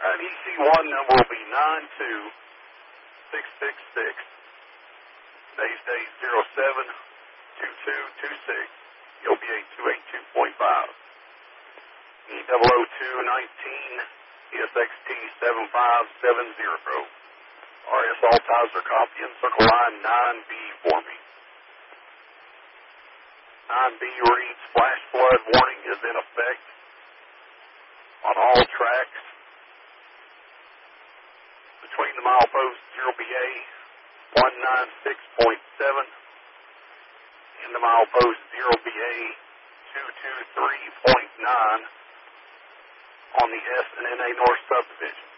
EC1 number will be 92666. Today's date 07/22/26. LBA 282.5. E00219 ESXT 7570. RS all ties are copy and circle line 9B for me. 9B reads flash flood warning is in effect on all tracks between the milepost 0BA 196.7 and the milepost 0BA 223.9 on the S and NA North subdivision.